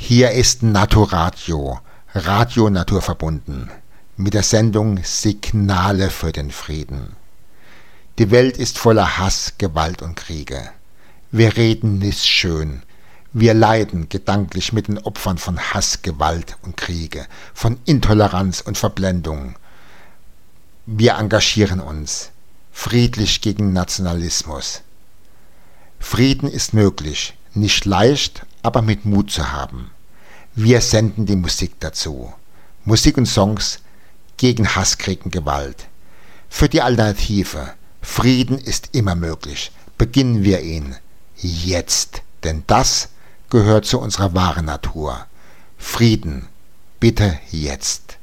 Hier ist Naturadio, Radio naturverbunden, mit der Sendung Signale für den Frieden. Die Welt ist voller Hass, Gewalt und Kriege. Wir reden nicht schön. Wir leiden gedanklich mit den Opfern von Hass, Gewalt und Kriege, von Intoleranz und Verblendung. Wir engagieren uns friedlich gegen Nationalismus. Frieden ist möglich, nicht leicht, aber mit Mut zu haben. Wir senden die Musik dazu. Musik und Songs gegen Hass, Krieg und Gewalt. Für die Alternative. Frieden ist immer möglich. Beginnen wir ihn jetzt, denn das gehört zu unserer wahren Natur. Frieden, bitte jetzt.